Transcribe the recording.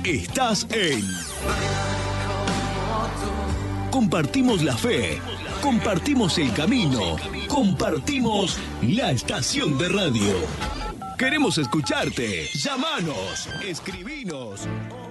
Estás en... Compartimos la fe, compartimos el camino, compartimos la estación de radio. Queremos escucharte. Llámanos, escribinos.